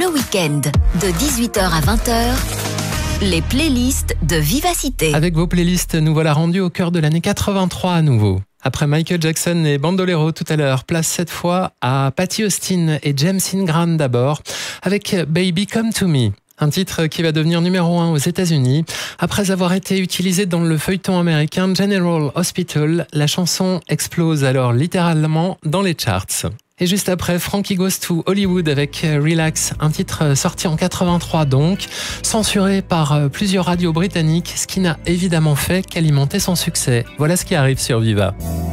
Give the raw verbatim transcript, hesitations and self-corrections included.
le week-end, de dix-huit heures à vingt heures, les playlists de Vivacité. Avec vos playlists, nous voilà rendus au cœur de l'année quatre-vingt-trois à nouveau. Après Michael Jackson et Bandolero tout à l'heure, place cette fois à Patti Austin et James Ingram d'abord, avec Baby Come To Me. Un titre qui va devenir numéro un aux États-Unis. Après avoir été utilisé dans le feuilleton américain General Hospital, la chanson explose alors littéralement dans les charts. Et juste après, Frankie Goes to Hollywood avec Relax, un titre sorti en quatre-vingt-trois donc, censuré par plusieurs radios britanniques, ce qui n'a évidemment fait qu'alimenter son succès. Voilà ce qui arrive sur Viva.